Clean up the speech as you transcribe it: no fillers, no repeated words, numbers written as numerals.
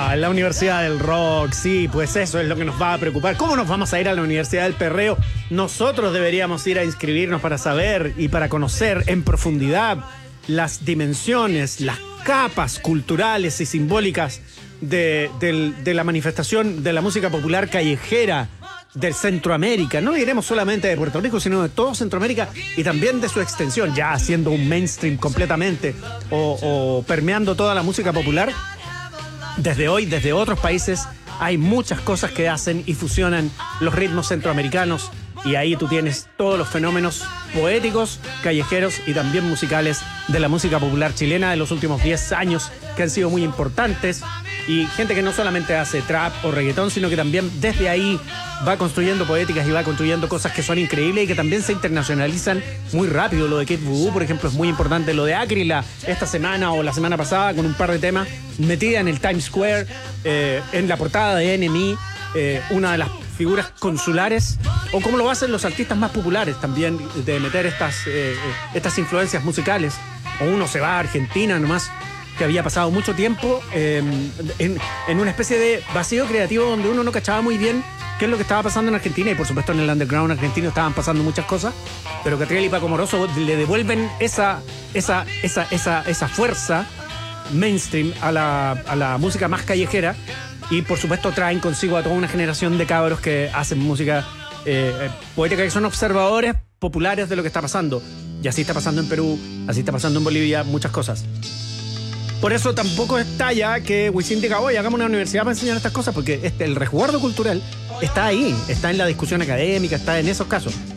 la Universidad del Rock, sí, pues eso es lo que nos va a preocupar. ¿Cómo nos vamos a ir a la Universidad del Perreo? Nosotros deberíamos ir a inscribirnos para saber y para conocer en profundidad las dimensiones, las capas culturales y simbólicas de la manifestación de la música popular callejera de Centroamérica. No diremos solamente de Puerto Rico, sino de todo Centroamérica y también de su extensión, ya haciendo un mainstream completamente o permeando toda la música popular. Desde hoy, desde otros países, hay muchas cosas que hacen y fusionan los ritmos centroamericanos, y ahí tú tienes todos los fenómenos poéticos, callejeros y también musicales de la música popular chilena de los últimos 10 años, que han sido muy importantes, y gente que no solamente hace trap o reggaetón, sino que también desde ahí va construyendo poéticas y va construyendo cosas que son increíbles y que también se internacionalizan muy rápido. Lo de Kid Voodoo, por ejemplo, es muy importante. Lo de Ágrila esta semana o la semana pasada, con un par de temas metida en el Times Square, en la portada de NME, una de las figuras consulares, o como lo hacen los artistas más populares también, de meter estas influencias musicales. O uno se va a Argentina nomás, que había pasado mucho tiempo en una especie de vacío creativo donde uno no cachaba muy bien qué es lo que estaba pasando en Argentina, y por supuesto en el underground argentino estaban pasando muchas cosas, pero Catriel y Paco Moroso le devuelven esa fuerza mainstream a la música más callejera, y por supuesto traen consigo a toda una generación de cabros que hacen música poética, que son observadores populares de lo que está pasando. Y así está pasando en Perú, así está pasando en Bolivia, muchas cosas. Por eso tampoco estalla que Wisin diga, oye, hagamos una universidad para enseñar estas cosas, porque el resguardo cultural está ahí, está en la discusión académica, está en esos casos.